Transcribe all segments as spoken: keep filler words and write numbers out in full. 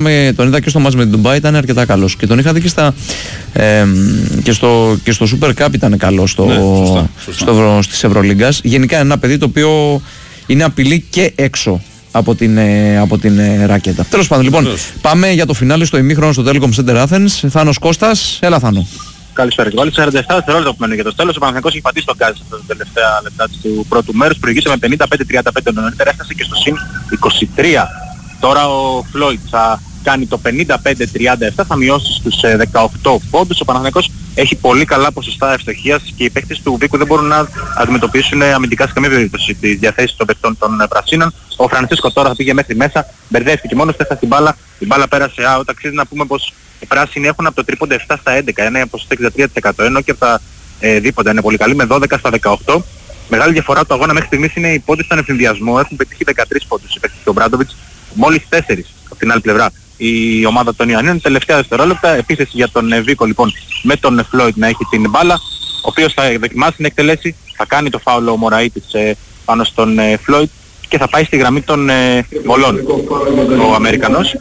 θυμάμαι, τον είδα και στο μάτς με την Ντουμπάι, ήταν αρκετά καλός. Και τον είχα δει και, στα, ε, και, στο, και στο Super Cup ήταν καλός στο, ναι, σωστά, σωστά. στο, στις Ευρωλίγκας. Γενικά είναι ένα παιδί το οποίο είναι απειλή και έξω από την, ε, από την ε, ράκετα. Τέλος πάντων, λοιπόν, Βεβαίως. Πάμε για το φινάλε στο ημίχρονο στο Telecom Center Athens. Θάνος Κώστας, έλα Θάνο. Καλησπέρα. Βάλει σαράντα επτά δευτερόλεπτα που μένουν για το τέλος. Ο Παναθηναϊκός έχει πατήσει τον γκάζι στα τελευταία λεπτά του πρώτου μέρους. Προηγήσε με πενήντα πέντε τριάντα πέντε νωρίτερα, έφτασε και στο συν είκοσι τρία. Τώρα ο Φλόιτ θα κάνει το πενήντα πέντε τριάντα επτά, θα μειώσει στους δεκαοκτώ πόντους. Ο Παναθηναϊκός έχει πολύ καλά ποσοστά ευστοχίας και οι παίκτες του Βίκου δεν μπορούν να αντιμετωπίσουν αμυντικά σε καμία περίπτωση τις διαθέσεις των παιχτών των πρασίνων. Ο Φρανσίσκο τώρα θα πήγε μέχρι μέσα, μπερδεύτηκε μόνος, έφτασε την μπάλα, η μπάλα πέρασε out. Αξίζει να πούμε πως οι πράσινοι έχουν από το τρίποντα επτά στα έντεκα, ένα ποσοστό εξήντα τρία τοις εκατό, ενώ και από τα ε, δίποτα είναι πολύ καλή με δώδεκα στα δεκαοκτώ. Μεγάλη διαφορά του αγώνα μέχρι στιγμής είναι οι πόντες στον ευθυνδιασμό, έχουν πετύχει δεκατρείς πόντους οι παίκτες του Μπράντοβιτς, μόλις τέσσερις από την άλλη πλευρά. Η ομάδα των Ιωαννίων, τελευταία δευτερόλεπτα, επίθεση για τον Βίκο λοιπόν με τον Φλόιτ να έχει την μπάλα, ο οποίος θα δοκιμάσει να εκτελέσει, θα κάνει το φάουλο ο Μωραΐτης ε, πάνω στον ε, Φλόιτ και θα πάει στη γραμμή των ε, βολών ο Αμερικανός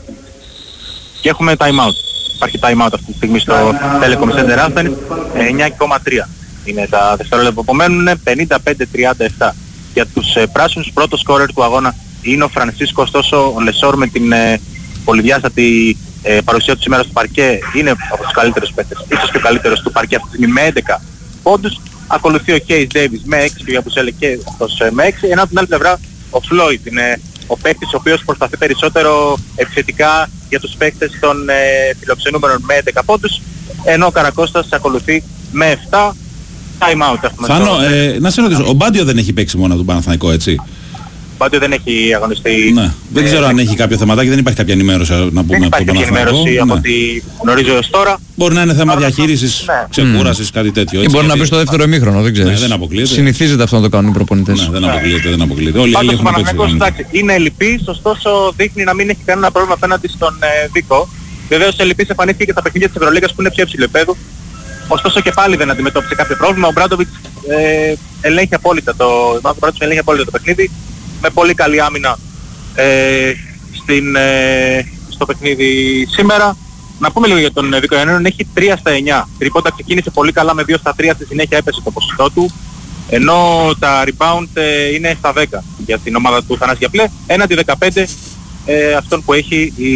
και έχουμε time out. Υπάρχει time out αυτή τη στιγμή στο Telecom Center Athens, εννιά κόμμα τρία είναι τα δευτερόλεπτα που απομένουν, πενήντα πέντε τριάντα επτά για τους ε, πράσινους. Πρώτο σκόρερ του αγώνα είναι ο Φρανσίσκο, ωστόσο ο Λεσόρ με την ε, πολυδιάστατη ε, παρουσία του σήμερα στο παρκέ είναι από τους καλύτερους παίκτες, ίσως και ο καλύτερος του παρκέ αυτή τη στιγμή με έντεκα πόντους. Ακολουθεί ο Κέις Ντέιβις με έξι και ο Γιαμπουσέλε και αυτός ε, με έξι, ενώ από την άλλη πλευρά ο Φλόιτ είναι ο παίκτης ο οποίος προσπαθεί περισσότερο επιθετικά για τους παίκτες των ε, φιλοξενούμενων με έντεκα πόντους, ενώ ο Καρακώστας ακολουθεί με επτά. Time out έχουμε. Θάνο, ε, να σε ρωτήσω, ο Μπάντιο δεν έχει παίξει μόνο τον Παναθηναϊκό, έτσι? Ο Μπάντιο δεν έχει αγωνιστεί. Ναι. Δεν ξέρω ε, αν έχει κάποιο θεματάκι, δεν υπάρχει κάποια ενημέρωση να πούμε. Δεν υπάρχει κάποια ενημέρωση ναι. από ό,τι γνωρίζω έως τώρα. Μπορεί να είναι θέμα διαχείρισης, ναι. ξεκούρασης, mm. κάτι τέτοιο. Ή μπορεί γιατί... να μπει στο δεύτερο ημίχρονο, δεν ξέρεις. Ναι, δεν αποκλείεται. Συνηθίζεται αυτό να το κάνουν οι προπονητές. Ναι, δεν αποκλείεται, δεν αποκλείεται. Όλοι οι άλλοι έχουν παίξει. Είναι ελλειπής, ωστόσο δείχνει να μην έχει κανένα πρόβλημα απέναντι στον ε, Βίκο. Βεβαίως ελλειπής εμφανίστηκε και στα παιχνίδια της Ευρωλίγκας που είναι πιο υψηλού επίπεδου. Ωστόσο και πάλι δεν αντιμετώπισε κάποιο πρόβλημα. Ο Μπράντοβιτς ε, ελέγχει απόλυτα το, ελέγχει απόλυτα το παιχνίδι με πολύ καλή άμυνα ε, στην, ε, στο παιχνίδι σήμερα. Να πούμε λίγο για τον Βίκο Ιωαννίνων, έχει τρία στα εννιά. Τριπόντα ξεκίνησε πολύ καλά με δύο στα τρία, στη συνέχεια έπεσε το ποσοστό του. Ενώ τα rebound ε, είναι στα δέκα για την ομάδα του Θανάση Γιαπλέ, έναντι δεκαπέντε ε, αυτόν που έχει η,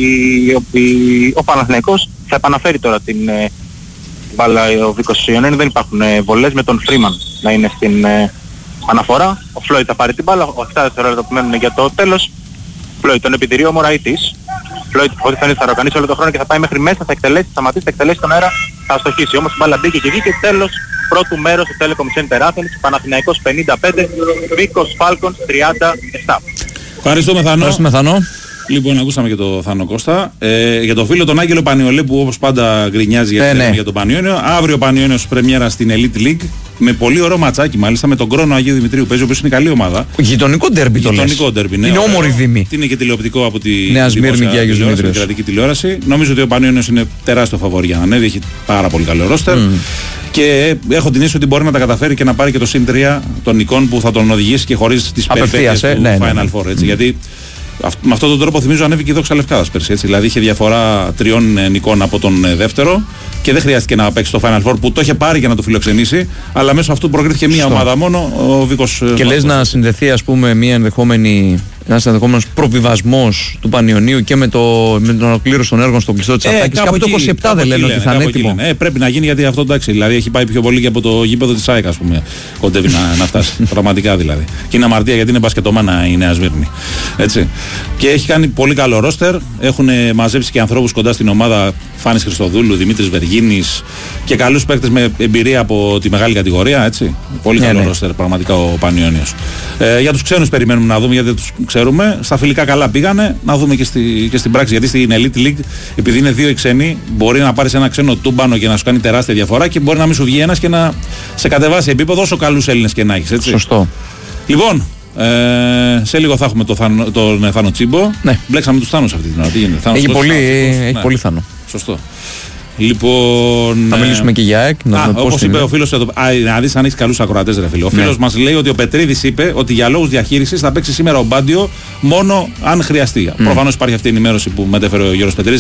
η, ο Παναθηναϊκός. Θα επαναφέρει τώρα την ε, μπάλα ο Βίκος Ιωαννίνων, δεν υπάρχουν ε, βολές με τον Φρήμαν να είναι στην ε, αναφορά. Ο Φλόιτ θα πάρει την μπάλα, επτά δευτερόλεπτα που μένουν για το τέλος. Φλόιτ τον επιδιώκει ο Μωραΐτης. Φλόιτ ότι θα είναι θα ροκανίσει όλο τον χρόνο και θα πάει μέχρι μέσα, θα εκτελέσει, θα σταματήσει, θα εκτελέσει τον αέρα, θα αστοχίσει. Όμως η μπάλα μπήκε και βγήκε, τέλος πρώτου μέρους του Telecom Center Athens, Παναθηναϊκός πενήντα πέντε, Βίκος Falcons τριάντα επτά. Ευχαριστούμε Θανό. Ευχαριστούμε Θανό. Λοιπόν, ακούσαμε και το Θάνο Κώστα. Ε, για το φίλο τον Άγγελο Πανιολέ που όπως πάντα γκρινιάζει για, ε, ναι. για τον Πανιόνιο. Αύριο ο Πανιόνιος πρεμιέρα στην Elite League με πολύ ωραίο ματσάκι μάλιστα με τον Κρόνο Αγίου Δημητρίου. Παίζει ο οποίος είναι καλή ομάδα. Γειτονικό ντέρμπι το λες. Γειτονικό ντέρμπι, ναι. Είναι όμορφη δήμη. Είναι και τηλεοπτικό από τη Νέα Σμύρνη και Άγιος Δημήτριος. Κρατική τηλεόραση. Νομίζω ότι ο Πανιόνιος είναι τεράστιο φαβορί για να ανέβει. Έχει πάρα πολύ καλό ρόστερ. Mm. Και έχω την αίσθηση ότι μπορεί να τα καταφέρει και να πάρει και το συν τρία των εικόνων που θα τον οδηγήσει και χωρίς τις περιπέτειες ε, του ναι, Final ναι, ναι. Four. Έτσι, mm. γιατί με αυτόν τον τρόπο θυμίζω ανέβηκε η Δόξα Λευκάδας πέρσι. Έτσι. Δηλαδή είχε διαφορά τριών νικών από τον δεύτερο και δεν χρειάστηκε να παίξει το Final Four που το είχε πάρει για να το φιλοξενήσει. Αλλά μέσω αυτού προκρίθηκε μία Στο. ομάδα μόνο, ο Βίκος. Και λες να συνδεθεί ας πούμε μία ενδεχόμενη. Ένας ενδεχόμενος προβιβασμός του Πανιωνίου και με, το, με την ολοκλήρωση των έργων στο κλειστό της ε, Αττάκης. Κάπου το είκοσι επτά δεν λένε ότι θα είναι έτοιμο. Ε, πρέπει να γίνει γιατί αυτό εντάξει. Δηλαδή έχει πάει πιο πολύ και από το γήπεδο της ΑΕΚ, ας πούμε. Κοντεύει να, να φτάσει. Πραγματικά δηλαδή. Και είναι αμαρτία γιατί είναι μπασκετομάνα η Νέα Σμύρνη. Έτσι. Και έχει κάνει πολύ καλό ρόστερ. Έχουν μαζέψει και ανθρώπους κοντά στην ομάδα. Φάνης Χριστοδούλου, Δημήτρης Βεργίνης και καλούς παίκτες με εμπειρία από τη μεγάλη κατηγορία. Έτσι. Πολύ ναι, καλό ναι. ρόστερ πραγματικά ο Πανιόνιος. Ε, για τους ξένους περιμένουμε να δούμε γιατί δεν τους ξέρουμε. Στα φιλικά καλά πήγανε. Να δούμε και, στη, και στην πράξη. Γιατί στην Elite League, επειδή είναι δύο οι ξένοι, μπορεί να πάρεις ένα ξένο τούμπανο και να σου κάνει τεράστια διαφορά και μπορεί να μην σου βγει ένας και να σε κατεβάσει επίπεδο όσο καλούς Έλληνες και να έχεις. Έτσι. Σωστό. Λοιπόν, ε, σε λίγο θα έχουμε το Θάνο, τον Θάνο Τσίμπο. Ναι. Μπλέξαμε τους Θάνους αυτή την ώρα. Τι γίνεται. Θάνος έχει πολύ, έχει ναι. πολύ Θάνο. Σωστό. Λοιπόν. Θα μιλήσουμε και για ΑΕΚ. Όπως είπε ο φίλος εδώ. Α, να δεις αν έχει καλούς ακροατές, ρε φίλε. Ο φίλος ναι. μας λέει ότι ο Πετρίδης είπε ότι για λόγους διαχείρισης θα παίξει σήμερα ο Μπάντιο μόνο αν χρειαστεί. Mm. Προφανώς υπάρχει αυτή η ενημέρωση που μετέφερε ο Γιώργος Πετρίδης.